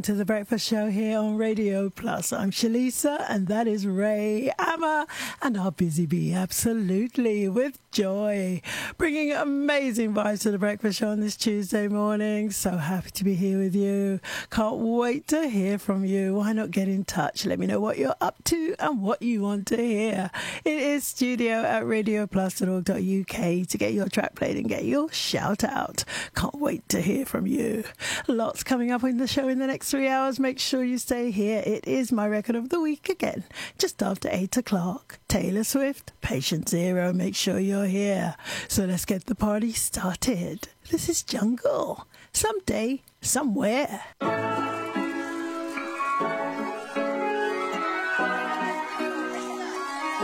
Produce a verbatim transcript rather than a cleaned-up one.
To the Breakfast Show here on Radio Plus. I'm Shalisa, and that is Ray Amma, and our Busy Bee, absolutely, with joy, bringing amazing vibes to the Breakfast Show on this Tuesday morning. So happy to be here with you. Can't wait to hear from you. Why not get in touch? Let me know what you're up to and what you want to hear. It is studio at radio plus dot org dot U K to get your track played and get your shout out. Can't wait to hear from you. Lots coming up in the show in the next three hours. Make sure you stay here. It is my record of the week again, just after eight o'clock. Taylor Swift, Patient Zero. Make sure you're here. So let's get the party started. This is Jungle. Someday, somewhere.